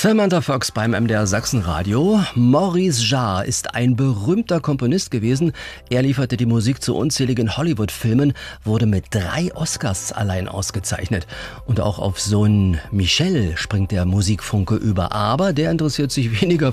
Samantha Fox beim MDR Sachsenradio. Maurice Jarre ist ein berühmter Komponist gewesen. Er lieferte die Musik zu unzähligen Hollywood-Filmen, wurde mit 3 Oscars allein ausgezeichnet. Und auch auf Sohn Michel springt der Musikfunke über. Aber der interessiert sich weniger